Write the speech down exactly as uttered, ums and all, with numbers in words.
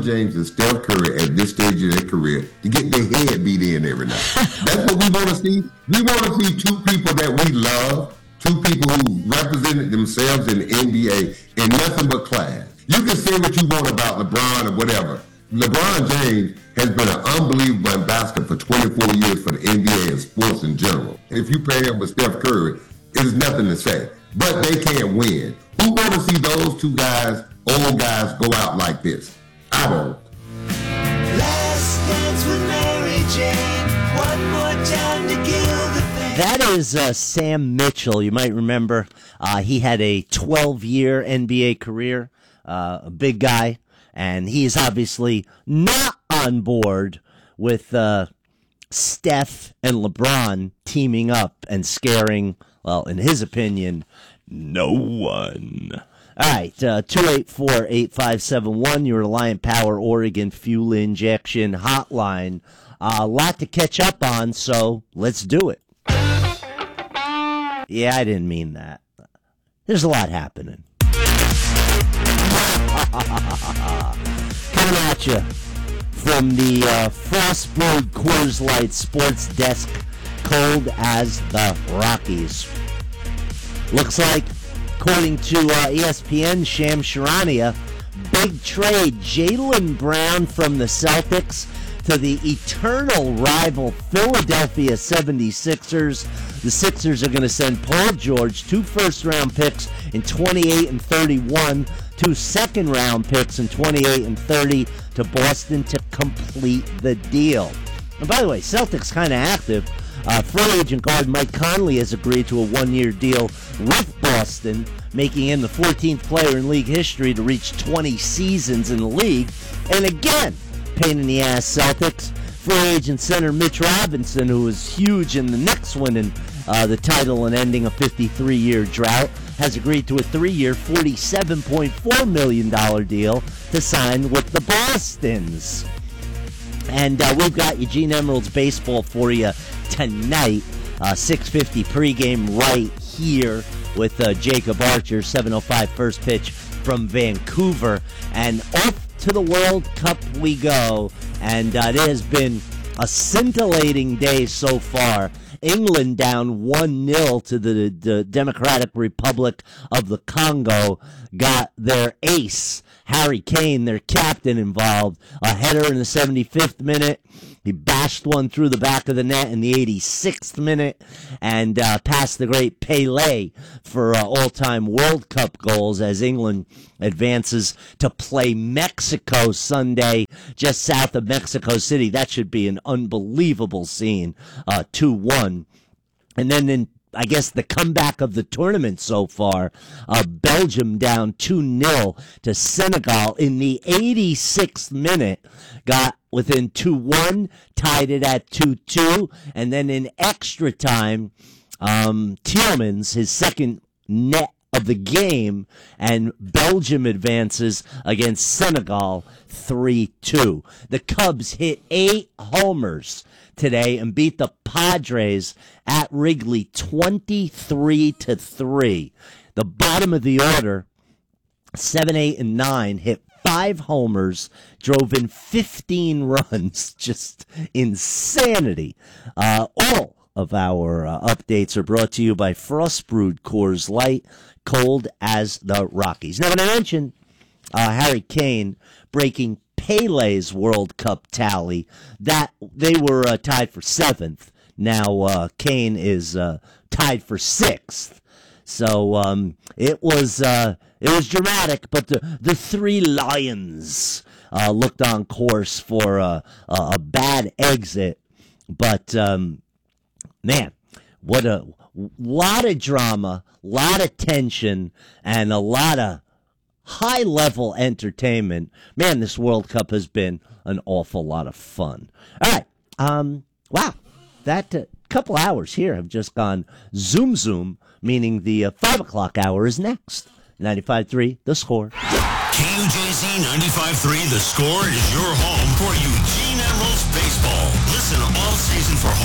James and Steph Curry at this stage of their career to get their head beat in every night. That's what we want to see. We want to see two people that we love, two people who represented themselves in the N B A in nothing but class. You can say what you want about LeBron or whatever. LeBron James has been an unbelievable ambassador for twenty-four years for the N B A and sports in general. If you pair him with Steph Curry, there's nothing to say. But they can't win. Who want to see those two guys, old guys, go out like this? I don't. Last Dance with Mary Jane. One more time to kill the pain. That is uh, Sam Mitchell. You might remember uh, he had a twelve-year N B A career, uh, a big guy, and he is obviously not on board with uh, Steph and LeBron teaming up and scaring, well, in his opinion, no one. All right, uh, two eight four, eight five seven one, your Reliant Power Oregon Fuel Injection Hotline. Uh, a lot to catch up on, so let's do it. Yeah, I didn't mean that. There's a lot happening. Coming at you from the uh, Frostbrewed Coors Light Sports Desk, cold as the Rockies. Looks like, according to uh, E S P N, Shams Charania, big trade, Jaylen Brown from the Celtics to the eternal rival Philadelphia seventy-sixers. The Sixers are going to send Paul George two first-round picks in twenty-eight and thirty-one, two second-round picks in twenty-eight and thirty to Boston to complete the deal. And by the way, Celtics kind of active. Uh, free agent guard Mike Conley has agreed to a one-year deal with Boston, making him the fourteenth player in league history to reach twenty seasons in the league. And again, pain in the ass Celtics. Free agent center Mitch Robinson, who was huge in the Knicks winning uh, the title and ending a fifty-three-year drought, has agreed to a three-year, forty-seven point four million dollars deal to sign with the Bostons. And uh, we've got Eugene Emeralds baseball for you tonight, uh, six fifty pregame right here with uh, Jacob Archer, seven oh five first pitch from Vancouver. And off to the World Cup we go. And uh, it has been a scintillating day so far. England down one nil to the, the Democratic Republic of the Congo, got their ace, Harry Kane, their captain, involved. A header in the seventy-fifth minute. He bashed one through the back of the net in the eighty-sixth minute and uh, passed the great Pelé for uh, all-time World Cup goals as England advances to play Mexico Sunday just south of Mexico City. That should be an unbelievable scene, uh, two one. And then in I guess the comeback of the tournament so far, uh, Belgium down two nil to Senegal in the eighty-sixth minute, got within two one, tied it at two two, and then in extra time, um, Tielemans, his second net of the game, and Belgium advances against Senegal three two. The Cubs hit eight homers today and beat the Padres at Wrigley twenty-three to three. The bottom of the order, seven, eight, and nine, hit five homers, drove in fifteen runs. Just insanity. Uh, all of our uh, updates are brought to you by Frostbrewed Coors Light, cold as the Rockies. Now, when I mentioned uh, Harry Kane breaking Pelé's World Cup tally, that they were uh, tied for seventh. Now uh, Kane is uh, tied for sixth. So um, it was uh, it was dramatic, but the the three Lions uh, looked on course for a, a, a bad exit. But um, man, what a lot of drama, lot of tension, and a lot of high-level entertainment. Man, this World Cup has been an awful lot of fun. All right. Um, wow. That uh, couple hours here have just gone zoom zoom, meaning the uh, five o'clock hour is next. ninety-five three, The Score. K U J Z ninety-five three, The Score is your home for Eugene